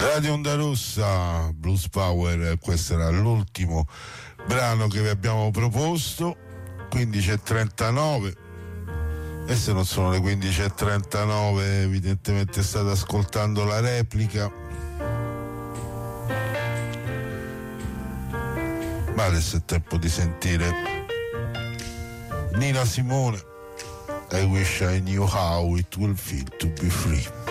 Radio Onda Rossa, Blues Power, questo era l'ultimo brano che vi abbiamo proposto, 15:39. E se non sono le 15:39, evidentemente state ascoltando la replica. Ma adesso è tempo di sentire Nina Simone, I wish I knew how it will feel to be free.